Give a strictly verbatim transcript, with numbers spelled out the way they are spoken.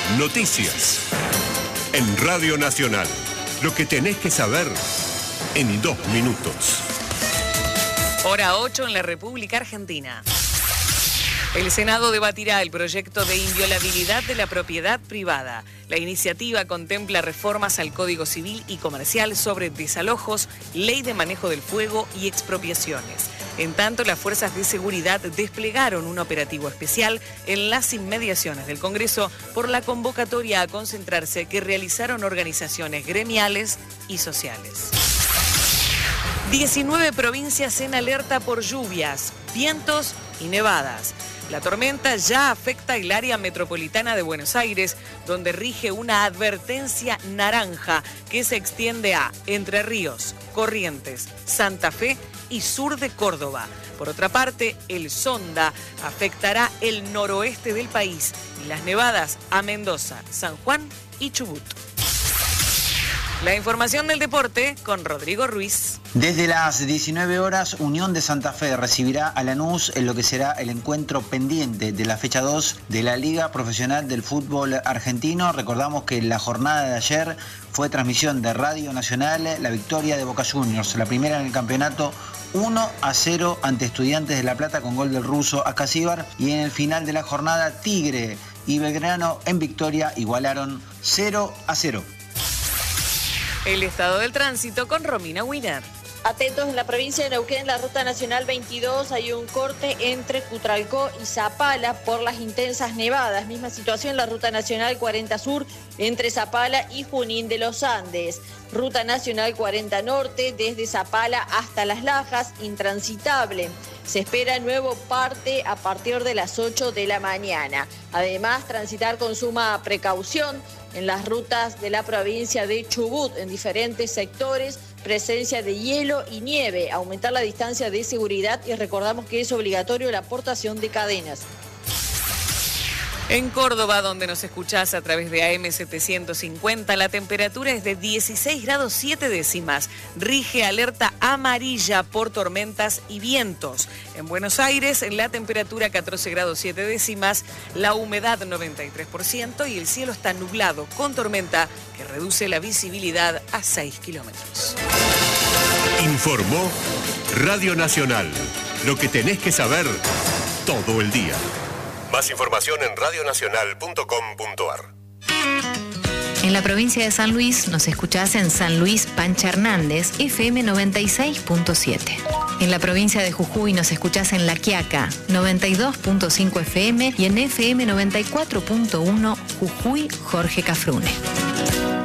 Noticias. En Radio Nacional. Lo que tenés que saber en dos minutos. Hora ocho en la República Argentina. El Senado debatirá el proyecto de inviolabilidad de la propiedad privada. La iniciativa contempla reformas al Código Civil y Comercial sobre desalojos, ley de manejo del fuego y expropiaciones. En tanto, las fuerzas de seguridad desplegaron un operativo especial en las inmediaciones del Congreso por la convocatoria a concentrarse que realizaron organizaciones gremiales y sociales. diecinueve provincias en alerta por lluvias, vientos y nevadas. La tormenta ya afecta el área metropolitana de Buenos Aires, donde rige una advertencia naranja que se extiende a Entre Ríos, Corrientes, Santa Fe y sur de Córdoba. Por otra parte, el Sonda afectará el noroeste del país y las nevadas a Mendoza, San Juan y Chubut. La información del deporte con Rodrigo Ruiz. Desde las diecinueve horas, Unión de Santa Fe recibirá a Lanús en lo que será el encuentro pendiente de la fecha dos de la Liga Profesional del Fútbol Argentino. Recordamos que la jornada de ayer fue transmisión de Radio Nacional, la victoria de Boca Juniors, la primera en el campeonato, uno a cero ante Estudiantes de La Plata con gol del ruso Acasíbar, y en el final de la jornada Tigre y Belgrano en victoria igualaron cero a cero. El estado del tránsito con Romina Wiener. Atentos, en la provincia de Neuquén, en la ruta nacional veintidós, hay un corte entre Cutralcó y Zapala por las intensas nevadas. Misma situación en la ruta nacional cuarenta Sur, entre Zapala y Junín de los Andes. Ruta nacional cuarenta Norte, desde Zapala hasta Las Lajas, intransitable. Se espera nuevo parte a partir de las ocho de la mañana. Además, transitar con suma precaución en las rutas de la provincia de Chubut, en diferentes sectores, presencia de hielo y nieve, aumentar la distancia de seguridad y recordamos que es obligatorio la portación de cadenas. En Córdoba, donde nos escuchás a través de A M setecientos cincuenta, la temperatura es de dieciséis grados siete décimas. Rige alerta amarilla por tormentas y vientos. En Buenos Aires, la temperatura catorce grados siete décimas, la humedad noventa y tres por ciento y el cielo está nublado con tormenta que reduce la visibilidad a seis kilómetros. Informó Radio Nacional. Lo que tenés que saber todo el día. Más información en radio nacional punto com punto a r. En la provincia de San Luis nos escuchás en San Luis Pancha Hernández, F M noventa y seis punto siete. En la provincia de Jujuy nos escuchás en La Quiaca, noventa y dos punto cinco F M y en F M noventa y cuatro punto uno Jujuy Jorge Cafrune.